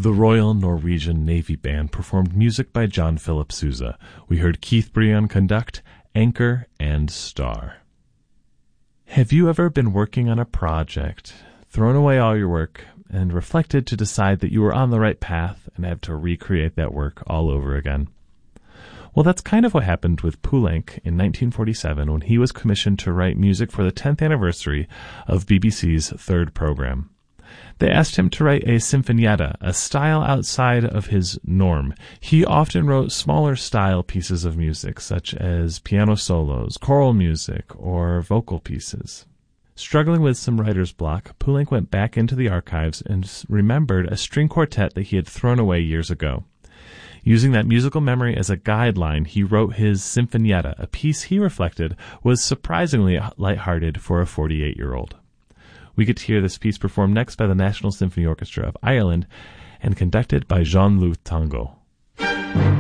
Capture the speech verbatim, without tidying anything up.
The Royal Norwegian Navy Band performed music by John Philip Sousa. We heard Keith Breon conduct Anchor and Star. Have you ever been working on a project, thrown away all your work, and reflected to decide that you were on the right path and had to recreate that work all over again? Well, that's kind of what happened with Poulenc in nineteen forty-seven when he was commissioned to write music for the tenth anniversary of B B C's third program. They asked him to write a sinfonietta, a style outside of his norm. He often wrote smaller style pieces of music, such as piano solos, choral music, or vocal pieces. Struggling with some writer's block, Poulenc went back into the archives and remembered a string quartet that he had thrown away years ago. Using that musical memory as a guideline, he wrote his sinfonietta, a piece he reflected was surprisingly lighthearted for a forty-eight-year-old. We get to hear this piece performed next by the National Symphony Orchestra of Ireland and conducted by Jean-Loup Tango.